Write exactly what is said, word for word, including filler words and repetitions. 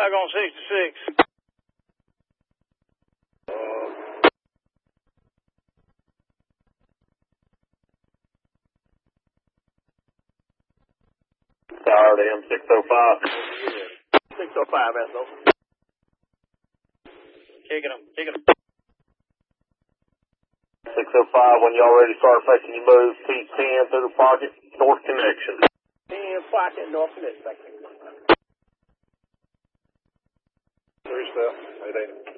Dog on sixty-six. Tower to M six oh five. six oh five, S O. Kicking them, kicking them. six oh five, when y'all ready to start making your move, T ten through the pocket, north connection. ten pocket, north connection. Three step, eight eight.